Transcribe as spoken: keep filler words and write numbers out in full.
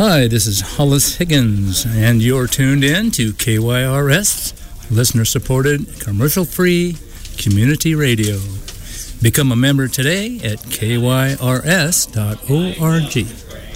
Hi, this is Hollis Higgins, and you're tuned in to K Y R S, listener-supported, commercial-free community radio. Become a member today at K Y R S dot org.